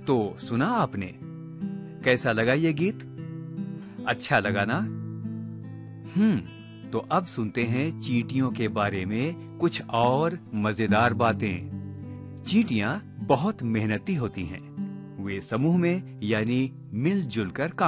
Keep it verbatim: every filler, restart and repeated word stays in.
तो सुना आपने? कैसा लगा ये गीत? अच्छा लगा ना? हम्म तो अब सुनते हैं चींटियों के बारे में कुछ और मजेदार बातें। चींटियां बहुत मेहनती होती हैं। वे समूह में यानी मिलजुल कर काम